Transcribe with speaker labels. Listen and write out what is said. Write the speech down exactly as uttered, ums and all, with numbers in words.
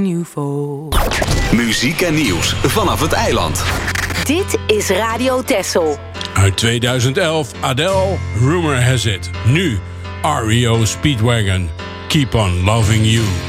Speaker 1: Muziek en nieuws vanaf het eiland.
Speaker 2: Dit is Radio Texel.
Speaker 3: Uit tweeduizend elf, Adele, Rumor Has It. Nu, R E O Speedwagon, Keep On Loving You.